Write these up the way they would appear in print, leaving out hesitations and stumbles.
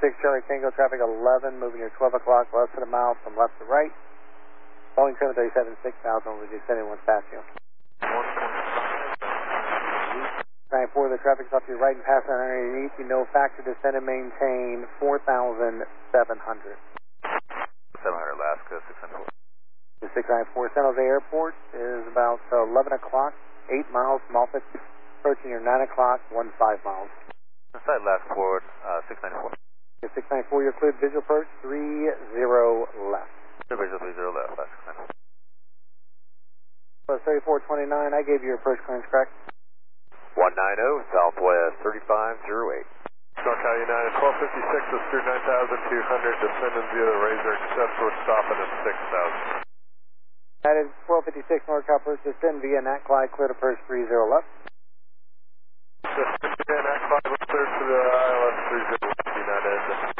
6 Charlie Tango, traffic 11, moving near 12 o'clock, less than a mile from left to right. Boeing 737, 6,000, will be descending once passing you. 94, the traffic's off to your right and passing underneath you, no factor, descend and maintain 4,700. 700 Alaska, 694. The 694 San Jose Airport is about 11 o'clock, 8 miles from Offutt, approaching your 9 o'clock, 15 miles. Inside last port, 694. The 694, you're cleared, visual approach, 30 left. Visual 30 left, last 694. Plus 3429, I gave you your approach clearance, correct? 190, Southwest 3508. SoCal United 1256 is through 9,200, descending via the Razor, except for stopping at 6,000. That is 1256 NorCal first, descend via Nat Clyde, clear to approach 30 left. Descend via Nat Clyde, was cleared to the ILS 30 left, United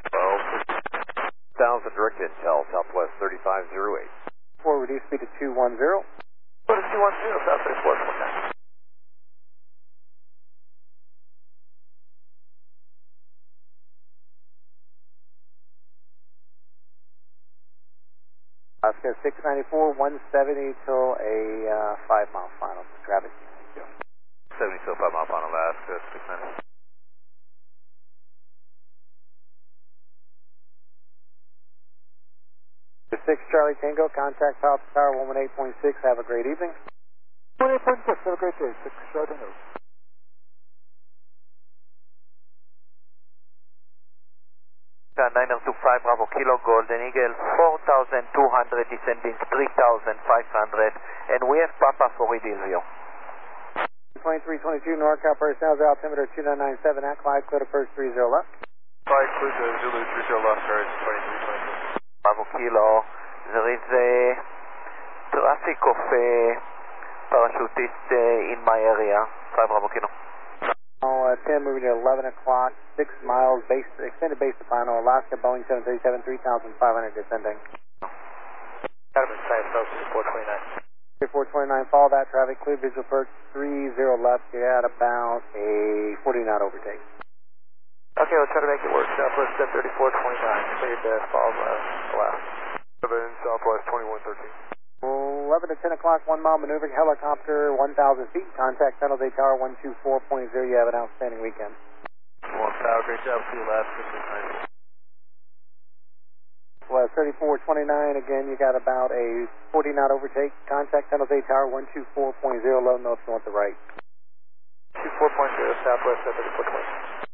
12,000 direct intel, Southwest 3508. 4, reduce speed to 210. What is 210, Southwest 429? Alaska 694, 170 till a 5 mile final. Travis. 70 till 5 mile final, Alaska, 694. The 6 Charlie Tango, contact South Tower 118.6. Have a great evening. 118.6, have a great day. 6 Charlie Tango. 925 Bravo Kilo Golden Eagle, 4,200 descending 3,500, and we have Papa for Edilvio. 2322 NorCal personnel, altimeter 2997 at Clyde, clear to approach 30 left. Clyde, clear to Zulu 30 left, courage 2322. Bravo Kilo, there is a traffic of parachutists in my area. 5 Bravo Kilo. 10 moving to 11 o'clock, 6 miles, extended base to final, Alaska, Boeing 737, 3,500 descending. Adam inside, South 429. 429, follow that traffic, clear visual approach, 30 left, you're at about a 40 knot overtake. Okay, we'll try to make it work. Southwest 3429, cleared to follow left. 7 Southwest 2113. 11 to 10 o'clock, 1 mile maneuvering helicopter, 1,000 feet, contact San Jose Tower 124.0, you have an outstanding weekend. 1 Tower, great job, see you last 59. Well, 3429, again, you got about a 40 knot overtake, contact San Jose Tower 124.0, let them know if you want the right. 24.0 Southwest 3420.